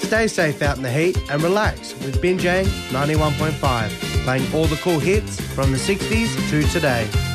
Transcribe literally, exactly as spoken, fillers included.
Stay safe out in the heat and relax with Binjang ninety-one point five, playing all the cool hits from the sixties to today.